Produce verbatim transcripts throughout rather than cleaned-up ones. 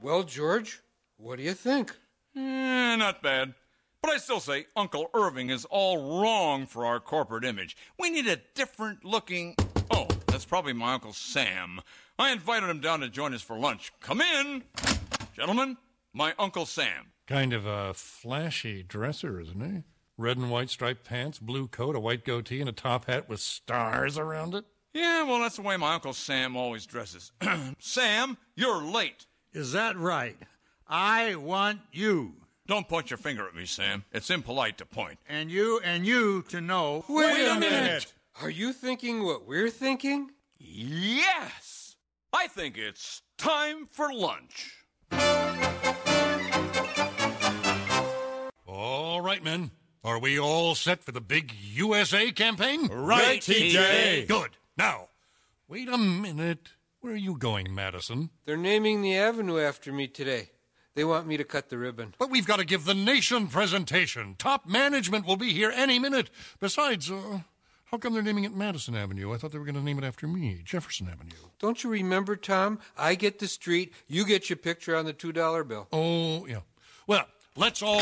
Well, George, what do you think? Eh, not bad. But I still say Uncle Irving is all wrong for our corporate image. We need a different looking... Oh, that's probably my Uncle Sam. I invited him down to join us for lunch. Come in. Gentlemen, my Uncle Sam. Kind of a flashy dresser, isn't he? Red and white striped pants, blue coat, a white goatee, and a top hat with stars around it. Yeah, well, that's the way my Uncle Sam always dresses. Sam, you're late. Is that right? I want you. Don't point your finger at me, Sam. It's impolite to point. And you and you to know... Wait, Wait a, a minute. minute. Are you thinking what we're thinking? Yes! I think it's time for lunch. All right, men. Are we all set for the big U S A campaign? Right, T J. Good. Now, wait a minute. Where are you going, Madison? They're naming the avenue after me today. They want me to cut the ribbon. But we've got to give the nation presentation. Top management will be here any minute. Besides, uh, how come they're naming it Madison Avenue? I thought they were going to name it after me, Jefferson Avenue. Don't you remember, Tom? I get the street, you get your picture on the two dollar bill. Oh, yeah. Well, let's all...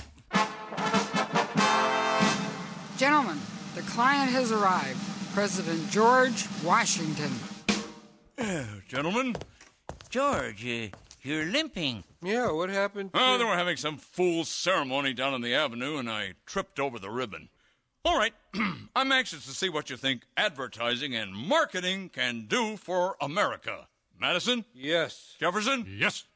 Gentlemen, the client has arrived. President George Washington. Uh, gentlemen. George, uh, you're limping. Yeah, what happened? Oh, they were having some fool's ceremony down on the avenue, and I tripped over the ribbon. All right, I'm anxious to see what you think advertising and marketing can do for America. Madison? Yes. Jefferson? Yes.